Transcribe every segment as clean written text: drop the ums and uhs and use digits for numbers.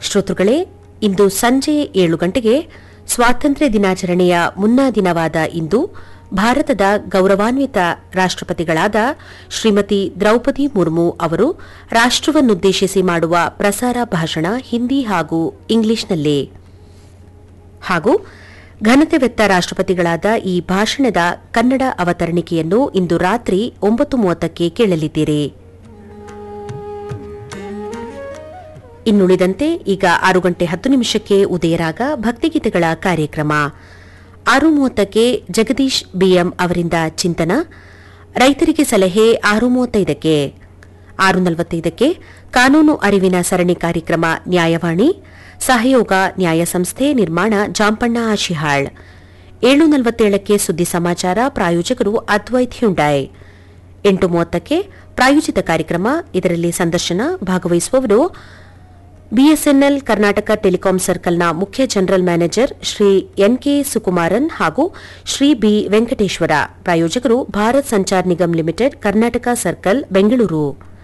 ಶ್ರೋತೃಗಳೇ, ಇಂದು ಸಂಜೆ 7 ಗಂಟೆಗೆ ಸ್ವಾತಂತ್ರ್ಯ ದಿನಾಚರಣೆಯ ಮುನ್ನಾ ದಿನವಾದ ಇಂದು ಭಾರತದ ಗೌರವಾನ್ವಿತ ರಾಷ್ಟ್ರಪತಿಗಳಾದ ಶ್ರೀಮತಿ ದ್ರೌಪದಿ ಮುರ್ಮು ಅವರು ರಾಷ್ಟ್ರವನ್ನುದ್ದೇಶಿಸಿ ಮಾಡುವ ಪ್ರಸಾರ ಭಾಷಣ ಹಿಂದಿ ಹಾಗೂ ಇಂಗ್ಲಿಷ್ನಲ್ಲೇ ಹಾಗೂ ಘನತೆವೆತ್ತ ರಾಷ್ಟ್ರಪತಿಗಳಾದ ಈ ಭಾಷಣದ ಕನ್ನಡ ಅವತರಣಿಕೆಯನ್ನು ಇಂದು ರಾತ್ರಿ 9:30ಕ್ಕೆ ಕೇಳಲಿದ್ದೀರಿ. ಇನ್ನುಳಿದಂತೆ ಈಗ 6:10 ಉದಯರಾಗ ಭಕ್ತಿಗೀತೆಗಳ ಕಾರ್ಯಕ್ರಮ. 6:30ಕ್ಕೆ ಜಗದೀಶ್ ಬಿಎಂ ಅವರಿಂದ ಚಿಂತನ, ರೈತರಿಗೆ ಸಲಹೆ 6:35ಕ್ಕೆ. 6:45ಕ್ಕೆ ಕಾನೂನು ಅರಿವಿನ ಸರಣಿ ಕಾರ್ಯಕ್ರಮ ನ್ಯಾಯವಾಣಿ, ಸಹಯೋಗ ನ್ಯಾಯ ಸಂಸ್ಥೆ, ನಿರ್ಮಾಣ ಜಾಂಪಣ್ಣ ಆಶಿಹಾಳ್. 7:47ಕ್ಕೆ ಸುದ್ದಿ ಸಮಾಚಾರ, ಪ್ರಾಯೋಜಕರು ಅದ್ವೈತ್ ಹ್ಯುಂಡಾಯ್. 8:30ಕ್ಕೆ ಪ್ರಾಯೋಜಿತ ಕಾರ್ಯಕ್ರಮ, ಇದರಲ್ಲಿ ಸಂದರ್ಶನ, ಭಾಗವಹಿಸುವವರು ಬಿಎಸ್ಎನ್ಎಲ್ ಕರ್ನಾಟಕ ಟೆಲಿಕಾಂ ಸರ್ಕಲ್ನ ಮುಖ್ಯ general manager Shri N K Sukumaran ಹಾಗೂ ಶ್ರೀ ಬಿ ವೆಂಕಟೇಶ್ವರ. ಪ್ರಾಯೋಜಕರು ಭಾರತ್ ಸಂಚಾರ್ ನಿಗಮ್ ಲಿಮಿಟೆಡ್, ಕರ್ನಾಟಕ ಸರ್ಕಲ್, ಬೆಂಗಳೂರು.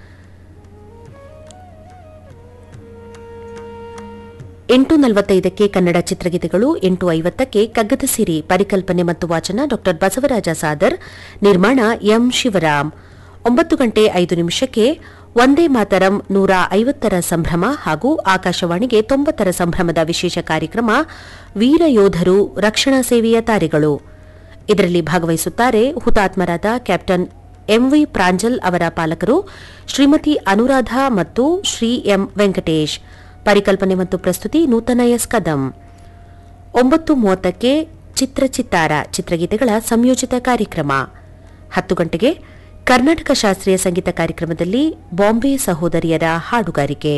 8:45ಕ್ಕೆ ಕನ್ನಡ ಚಿತ್ರಗೀತೆಗಳು. 8:50ಕ್ಕೆ ಕಗ್ಗದ ಸಿರಿ, ಪರಿಕಲ್ಪನೆ ಮತ್ತು ವಾಚನ ಡಾ ಬಸವರಾಜ ಸಾದರ್, ನಿರ್ಮಾಣ ಎಂ ಶಿವರಾಮ್. 9:05ಕ್ಕೆ ವಂದೇ ಮಾತರಂ 150ರ ಸಂಭ್ರಮ ಹಾಗೂ ಆಕಾಶವಾಣಿಗೆ 90ರ ಸಂಭ್ರಮದ ವಿಶೇಷ ಕಾರ್ಯಕ್ರಮ ವೀರ ಯೋಧರು ರಕ್ಷಣಾ ಸೇವೆಯ ತಾರೆಗಳು. ಇದರಲ್ಲಿ ಭಾಗವಹಿಸುತ್ತಾರೆ ಹುತಾತ್ಮರಾದ ಕ್ಯಾಪ್ಟನ್ ಎಂವಿ ಪ್ರಾಂಜಲ್ ಅವರ ಪಾಲಕರು ಶ್ರೀಮತಿ ಅನುರಾಧ ಮತ್ತು ಶ್ರೀ ಎಂ ವೆಂಕಟೇಶ್. ಪರಿಕಲ್ಪನೆ ಮತ್ತು ಪ್ರಸ್ತುತಿ ನೂತನ ಎಸ್ ಕದಂ. 9:30ಕ್ಕೆ ಚಿತ್ರಚಿತ್ತಾರ, ಚಿತ್ರಗೀತೆಗಳ ಸಂಯೋಜಿತ ಕಾರ್ಯಕ್ರಮ. 10 ಗಂಟೆಗೆ ಕರ್ನಾಟಕ ಶಾಸ್ತ್ರೀಯ ಸಂಗೀತ ಕಾರ್ಯಕ್ರಮದಲ್ಲಿ ಬಾಂಬೆ ಸಹೋದರಿಯರ ಹಾಡುಗಾರಿಕೆ.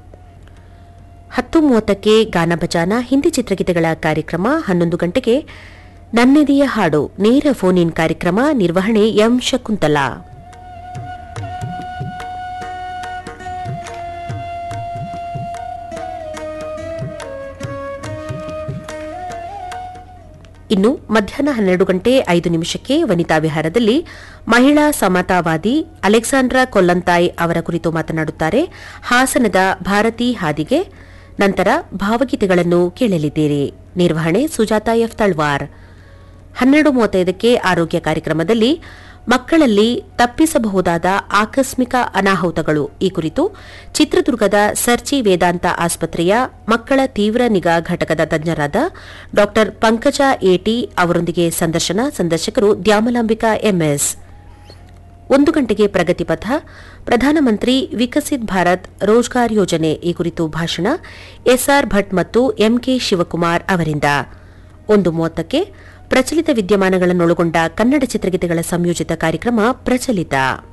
10:30ಕ್ಕೆ ಗಾನ ಭಜಾನ, ಹಿಂದಿ ಚಿತ್ರಗೀತೆಗಳ ಕಾರ್ಯಕ್ರಮ. 11 ಗಂಟೆಗೆ ನನ್ನೆದೆಯ ಹಾಡು, ನೇರ ಫೋನ್ ಇನ್ ಕಾರ್ಯಕ್ರಮ, ನಿರ್ವಹಣೆ ಎಂ ಶಕುಂತಲಾ. ಇನ್ನು ಮಧ್ಯಾಹ್ನ 12:05ಕ್ಕೆ ವನಿತಾ ವಿಹಾರದಲ್ಲಿ ಮಹಿಳಾ ಸಮತಾವಾದಿ ಅಲೆಕ್ಸಾಂಡ್ರಾ ಕೊಲ್ಲಂತಾಯ್ ಅವರ ಕುರಿತು ಮಾತನಾಡುತ್ತಾರೆ ಹಾಸನದ ಭಾರತಿ ಹಾದಿಗೆ. ನಂತರ ಭಾವಗೀತೆಗಳನ್ನು ಕೇಳಲಿದ್ದೀರಿ. ನಿರ್ವಹಣೆ ಸುಜಾತಾ ಎಫ್ ತಳ್ವಾರ್. 12:35ಕ್ಕೆ ಆರೋಗ್ಯ ಕಾರ್ಯಕ್ರಮದಲ್ಲಿ ಮಕ್ಕಳಲ್ಲಿ ತಪ್ಪಿಸಬಹುದಾದ ಆಕಸ್ಮಿಕ ಅನಾಹುತಗಳು, ಈ ಕುರಿತು ಚಿತ್ರದುರ್ಗದ ಸರ್ಜಿ ವೇದಾಂತ ಆಸ್ಪತ್ರೆಯ ಮಕ್ಕಳ ತೀವ್ರ ನಿಗಾ ಘಟಕದ ತಜ್ಞರಾದ ಡಾ ಪಂಕಜ ಎಟಿ ಅವರೊಂದಿಗೆ ಸಂದರ್ಶನ. ಸಂದರ್ಶಕರು ದ್ಯಾಮಲಾಂಬಿಕಾ ಎಂಎಸ್. 1 ಗಂಟೆಗೆ ಪ್ರಗತಿಪಥ, ಪ್ರಧಾನಮಂತ್ರಿ ವಿಕಸಿತ್ ಭಾರತ್ ರೋಜ್ಗಾರ್ ಯೋಜನೆ, ಈ ಕುರಿತು ಭಾಷಣ ಎಸ್ಆರ್ ಭಟ್ ಮತ್ತು ಎಂಕೆ ಶಿವಕುಮಾರ್ ಅವರಿಂದ. 1:30ಕ್ಕೆ ಪ್ರಚಲಿತ ವಿದ್ಯಮಾನಗಳನ್ನೊಳಗೊಂಡ ಕನ್ನಡ ಚಿತ್ರಗೀತೆಗಳ ಸಂಯೋಜಿತ ಕಾರ್ಯಕ್ರಮ ಪ್ರಚಲಿತ.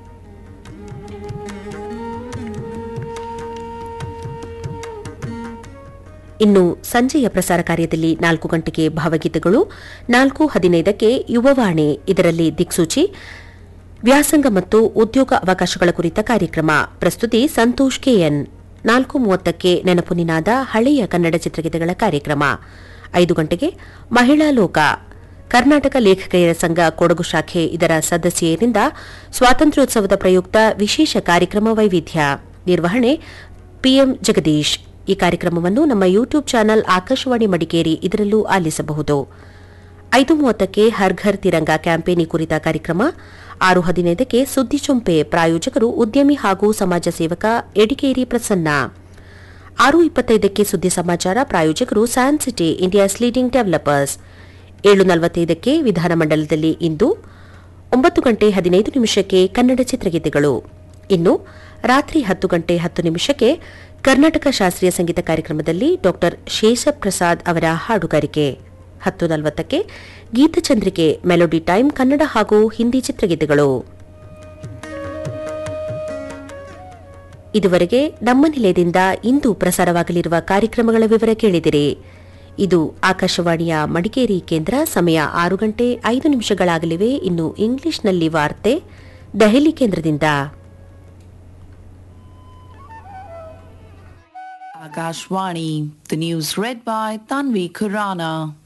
ಇನ್ನು ಸಂಜೆಯ ಪ್ರಸಾರ ಕಾರ್ಯದಲ್ಲಿ 4 ಗಂಟೆಗೆ ಭಾವಗೀತೆಗಳು, 4:15ಕ್ಕೆ ಯುವವಾಣಿ, ಇದರಲ್ಲಿ ದಿಕ್ಸೂಚಿ, ವ್ಯಾಸಂಗ ಮತ್ತು ಉದ್ಯೋಗ ಅವಕಾಶಗಳ ಕುರಿತ ಕಾರ್ಯಕ್ರಮ. ಪ್ರಸ್ತುತಿ ಸಂತೋಷ್ ಕೆಎನ್. 4:30ಕ್ಕೆ ನೆನಪು ನಿನಾದ, ಹಳೆಯ ಕನ್ನಡ ಚಿತ್ರಗೀತೆಗಳ ಕಾರ್ಯಕ್ರಮ. 5 ಗಂಟೆಗೆ ಮಹಿಳಾ ಲೋಕ, ಕರ್ನಾಟಕ ಲೇಖಕಿಯರ ಸಂಘ ಕೊಡಗು ಶಾಖೆ ಇದರ ಸದಸ್ಯರಿಂದ ಸ್ವಾತಂತ್ರ್ಯೋತ್ಸವದ ಪ್ರಯುಕ್ತ ವಿಶೇಷ ಕಾರ್ಯಕ್ರಮ ವೈವಿಧ್ಯ. ನಿರ್ವಹಣೆ ಪಿಎಂ ಜಗದೀಶ್. ಈ ಕಾರ್ಯಕ್ರಮವನ್ನು ನಮ್ಮ ಯೂಟ್ಯೂಬ್ ಚಾನೆಲ್ ಆಕಾಶವಾಣಿ ಮಡಿಕೇರಿ ಇದರಲ್ಲೂ ಆಲಿಸಬಹುದು. 5:30ಕ್ಕೆ ಹರ್ ಘರ್ ತಿರಂಗ ಕ್ಯಾಂಪೇನ್ ಕುರಿತ ಕಾರ್ಯಕ್ರಮ. 6:15ಕ್ಕೆ ಸುದ್ದಿ ಚೊಂಪೆ, ಪ್ರಾಯೋಜಕರು ಉದ್ಯಮಿ ಹಾಗೂ ಸಮಾಜ ಸೇವಕ ಎಡಿಕೇರಿ ಪ್ರಸನ್ನ. 6:25ಕ್ಕೆ ಸುದ್ದಿ ಸಮಾಚಾರ, ಪ್ರಾಯೋಜಕರು San city, India's leading developers. 7:45ಕ್ಕೆ ವಿಧಾನಮಂಡಲದಲ್ಲಿ ಇಂದು. 9:15ಕ್ಕೆ ಕನ್ನಡ ಚಿತ್ರಗೀತೆಗಳು. ಇನ್ನು ರಾತ್ರಿ 10:10 ಕರ್ನಾಟಕ ಶಾಸ್ತ್ರೀಯ ಸಂಗೀತ ಕಾರ್ಯಕ್ರಮದಲ್ಲಿ ಡಾ ಶೇಷಬ್ ಪ್ರಸಾದ್ ಅವರ ಹಾಡುಗಾರಿಕೆ. 10:40ಕ್ಕೆ ಗೀತಚಂದ್ರಿಕೆ, ಮೆಲೋಡಿ ಟೈಮ್, ಕನ್ನಡ ಹಾಗೂ ಹಿಂದಿ ಚಿತ್ರಗೀತೆಗಳು. ಇದುವರೆಗೆ ನಮ್ಮ ನಿಲಯದಿಂದ ಇಂದು ಪ್ರಸಾರವಾಗಲಿರುವ ಕಾರ್ಯಕ್ರಮಗಳ ವಿವರ ಕೇಳಿದಿರಿ. ಇದು ಆಕಾಶವಾಣಿಯ ಮಡಿಕೇರಿ ಕೇಂದ್ರ. ಸಮಯ 6:05 ಇನ್ನು ಇಂಗ್ಲಿಷ್ನಲ್ಲಿ ವಾರ್ತೆ ದೆಹಲಿ ಕೇಂದ್ರದಿಂದ. Akashvani, the news read by Tanvi Khurana.